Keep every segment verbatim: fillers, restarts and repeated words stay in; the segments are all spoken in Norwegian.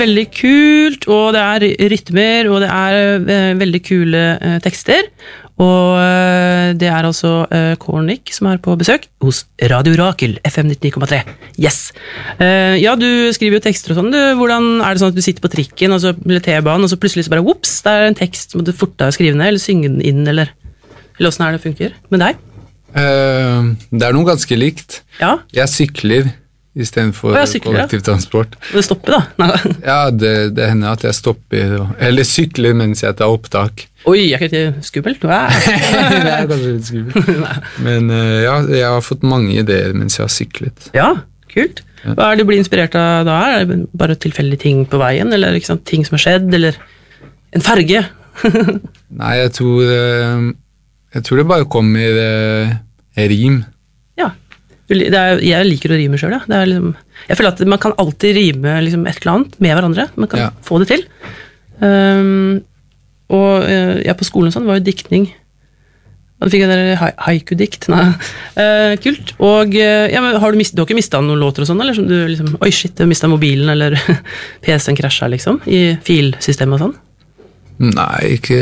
Veldig kult, og det er rytmer, og det er uh, veldig kule uh, tekster. Og uh, det er altså uh, Kornik som er på besøk hos Radio Rakel, F M nittioni komma tre. Yes! Uh, ja, du skriver jo tekster og sånn. Du, hvordan er det sånn at du sitter på trikken, og så, eller T-banen, og så plutselig så bare, whoops, det er en tekst, må du fortere skrive ned, eller synge den inn, eller, eller hvordan er det funker med deg? Uh, det er noe ganske likt. Ja? Jeg sykler i stedet for oh, kollektivtransport. Og det stopper da? Nei. Ja, det, det hender at jeg stopper, eller sykler mens jeg tar opptak. Oi, er ikke det skummelt? Det er kanskje litt skummelt. Men uh, ja, jeg har fått mange ideer mens jeg har syklet. Ja, kult. Hva er det du blir inspirert av da? Er det bare tilfeldige ting på veien, eller ikke sant, ting som har skjedd, eller en farge? Nei, jeg tror, uh, jeg tror det bare kommer uh, rim. Ja. Det er, jeg liker å rime selv, ja. Det er liksom, jeg føler at man kan alltid rime liksom et eller annet med hverandre. Man kan ja. få det til. Um, og uh, ja, på skolen sånn var jo diktning. Og da fikk jeg der haiku-dikt. Nei. Uh, kult. Og uh, ja, men har du, mist, du har ikke mistet noen låter og sånn, eller som du liksom, oi shit, jeg mistet mobilen, eller P C-en krasja liksom, i filsystemet og sånn? Nei, ikke,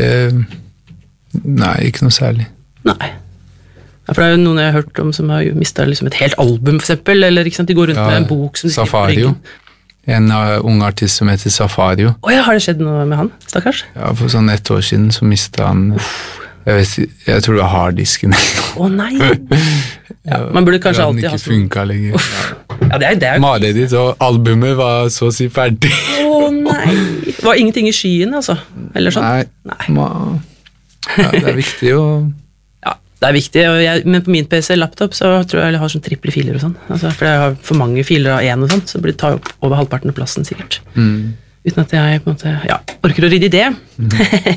nei, ikke noe særlig. Nei. Ja, for det er jo noen jeg har hørt om som har mistet liksom et helt album, for eksempel, eller ikke sant, de går rundt ja, med en bok som de skriver på ryggen. En uh, ung artist som heter Safario. Åja, har det skjedd noe med han, stakkars? Ja, for sånn ett år siden så mistet han, jeg, vet, jeg tror det var harddisken. Å nei! Ja, man burde kanskje alltid ha sånn. Den ikke funket lenger. Ja, det er, det er Malet ditt, og albumet var så å si ferdig. Å nei! Det var ingenting i skyen, altså? Eller sånn? Nei, nei. Ma, ja, det er viktig å... Det er viktig, jeg, men på min P C, laptop, så tror jeg jeg har sånn triple filer og sånn. Altså, for jeg har for mange filer av en og sånn, så det tar jo opp over halvparten av plassen sikkert. Mm. Uten at jeg på en måte, ja, orker å rydde i det. Mm.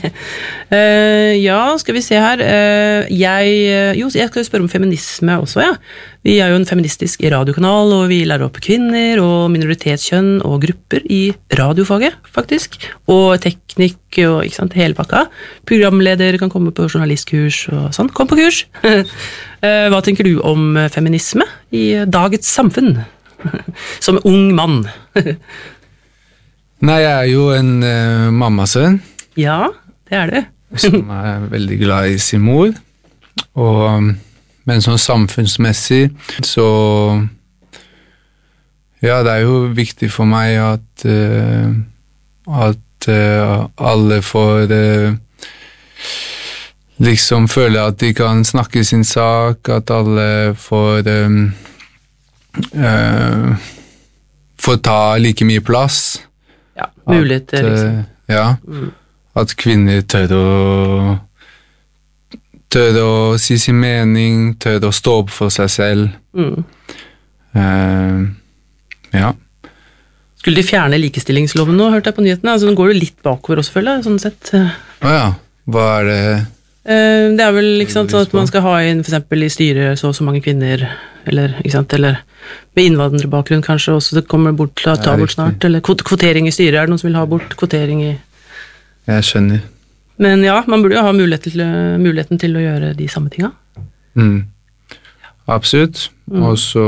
uh, ja, skal vi se her. Uh, jeg, jo, jeg skal jo spørre om feminisme også, ja. Vi er jo en feministisk radiokanal, og vi lærer opp kvinner og minoritetskjønn og grupper i radiofaget, faktisk. Og teknikk og ikke sant, hele pakka. Programleder kan komme på journalistkurs og sånn. Kom på kurs! uh, hva tenker du om feminisme i dagens samfunn? Som ung mann. Nei, jeg er jo en uh, mammasønn. Ja, det er det. Som er veldig glad i sin mor. Og, men sånn samfunnsmessig, så... Ja, det er jo viktig for meg at, uh, at uh, alle får uh, liksom føle at de kan snakke sin sak, at alle får... Um, uh, får ta like mye plass. Ja, muligheter, liksom. At, ja, mm. at kvinner tør å tør å si sin mening, tør å stå opp for seg selv. Mm. Uh, ja. Skulle de fjerne likestillingsloven nå, hørte jeg på nyhetene? Altså, nå går det litt bakover også, føler jeg, sånn sett. Å ja, hva er det? Uh, det er vel, ikke sant, sånn at man skal ha inn, for eksempel i styret, så og så mange kvinner, eller, ikke sant, eller... med innvandrerbakgrunn kanskje også, det kommer bort til å ta bort snart, eller kvotering i styret, er det noen som vil ha bort kvotering i... Jeg skjønner. Men ja, man burde jo ha muligheten til, muligheten til å gjøre de samme tingene. Mm. Absolutt, mm. Og så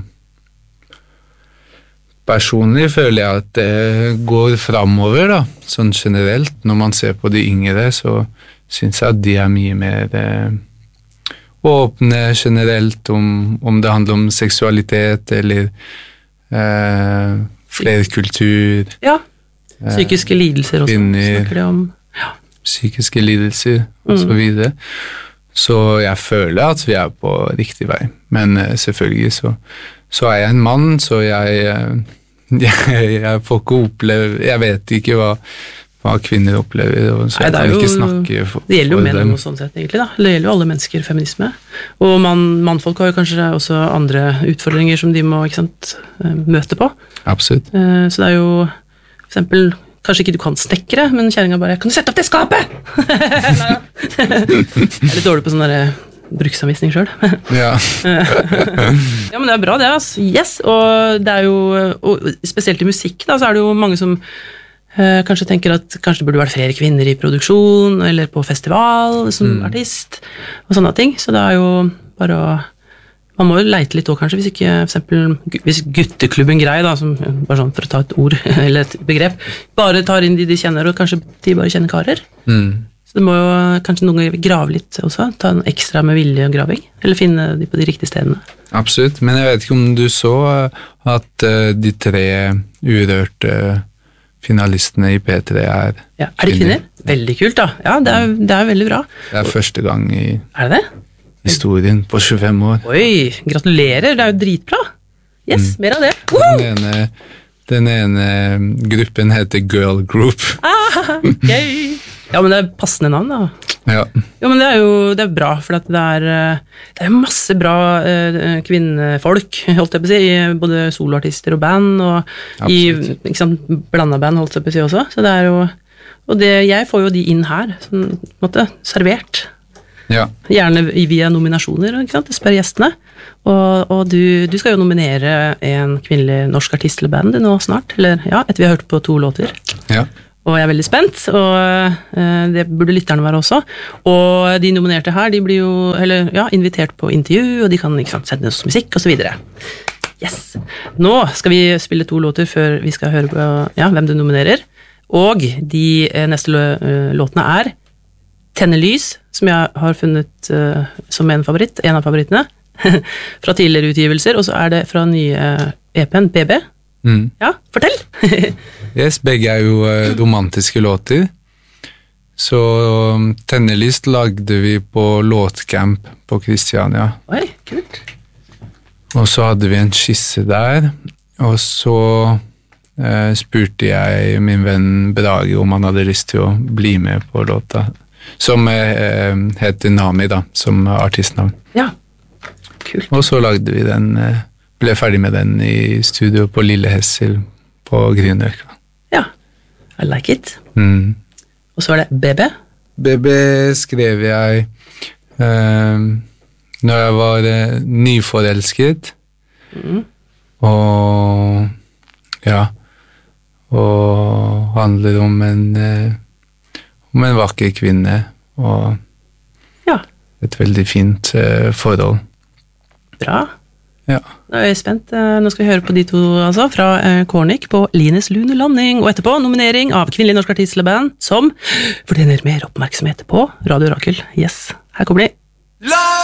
personlig føler jeg at det går fremover da, sånn generelt, når man ser på de yngre, så synes jeg at de er mye mer... Eh, åpne generelt om, om det handler om seksualitet eller eh, flerkultur. Ja, psykiske lidelser også. Kvinner, snakker det om. Ja. Psykiske lidelser og så videre. Så jeg føler at vi er på riktig vei. Men eh, selvfølgelig så, så er jeg en mann, så jeg, jeg, jeg får ikke oppleve, jeg vet ikke hva hva kvinner opplever, og så Nei, jeg kan ikke snakke for, det gjelder jo menn og sånn sett egentlig da, det gjelder jo alle mennesker feminisme, og man, mannfolk har jo kanskje også andre utfordringer som de må, ikke sant, møte på. Absolutt. Så det er jo, for eksempel, kanskje ikke du kan snekkere, men kjæringen bare, kan du sette opp det skapet? Jeg er litt dårlig på sånn der bruksanvisning selv. Ja. Ja, men det er bra det, altså. Yes, og det er jo, og spesielt i musikk da, så er det jo mange som Uh, kanskje tenker at kanskje det burde vært flere kvinner i produksjon eller på festival som mm. artist og sånne ting, så det er jo bare å man må jo leite litt også, kanskje, hvis ikke, for eksempel, hvis gutteklubben grei, da, som, bare sånn for å ta et ord, eller et begrep, bare tar inn de de kjenner, og kanskje de bare kjenner karer. Mm. Så det må jo kanskje noen ganger grave litt også, ta en ekstra med vilje og graving, eller finne de på de riktige stedene. Absolutt, men jeg vet ikke om du så at uh, de tre urørte finalistene i P tre er ja, er det kvinner? Veldig kult da, ja, det er, det er veldig bra. Det er første gang i er det det? historien på tjuefem år. Oi, gratulerer, det er jo dritbra. Yes, mm. mer av det. Den ene, den ene gruppen heter Girl Group. Ah, gøy! Ja, men det er passende navn da. Ja. Jo, men det er jo det er bra, for det er, det er masse bra uh, kvinnefolk, holdt jeg på å si, i både soloartister og band, og Absolutt. I ikke sant, blandet band, holdt jeg på å si også. Så det er jo, og det, jeg får jo de inn her, sånn, på en måte, servert. Ja. Gjerne via nominasjoner, ikke sant, spør gjestene. Og, og du, du skal jo nominere en kvinnelig norsk artist eller band nå snart, eller ja, etter vi har hørt på to låter. Ja. Og jeg er veldig spent, og uh, det burde lytterne være også. Og de nominerte her, de blir jo eller, ja, invitert på intervju, og de kan ikke sant, sende oss musikk, og så videre. Yes! Nå skal vi spille to låter før vi skal høre på ja, hvem du nominerer. Og de uh, neste uh, låtene er Tenne lys, som jeg har funnet uh, som en favoritt, en av favorittene, fra tidligere utgivelser, og så er det fra nye uh, E P-en B B. Mm. Ja, fortell! Yes, begge er jo uh, romantiske låter. Så um, Tennelyst lagde vi på låtcamp på Kristiania. Oi, kult. Og så hadde vi en skisse der, og så uh, spurte jeg min venn Brage om han hadde lyst til å bli med på låta, som uh, heter Nami da, som artistnavn. Ja, kult. Og så lagde vi den, uh, ble ferdig med den i studio på Lille Hessel på Grünerløkka. Ja, I like it. Mm. Og så er det B B. B B skrev jeg uh, når jeg var uh, nyforelsket. Mm. Og ja, og handler om en, uh, om en vakker kvinne, og ja. Et veldig fint uh, forhold. Bra. Ja. Nå er jeg spent. Nå skal vi høre på de to altså, fra Kornik på Lines Lunelanding, og etterpå nominering av kvinnelig norsk artist eller band som fortjener mer oppmerksomhet på Radio Rakel. Yes, her kommer de.